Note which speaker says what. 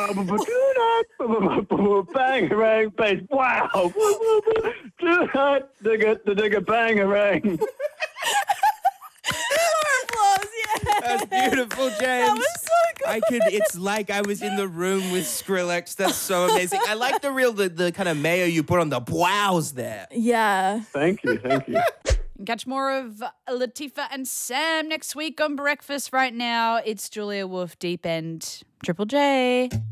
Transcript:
Speaker 1: Bangarang, bass. Wow. Tonight, digga, bangarang.
Speaker 2: Applause, yeah.
Speaker 3: That's beautiful, James.
Speaker 2: That was so good.
Speaker 3: It's like I was in the room with Skrillex. That's so amazing. I like the kind of mayo you put on the wows there.
Speaker 2: Yeah.
Speaker 1: Thank you.
Speaker 4: And catch more of Latifah and Sam next week on Breakfast. Right now, it's Julia Wolf, Deep End, Triple J.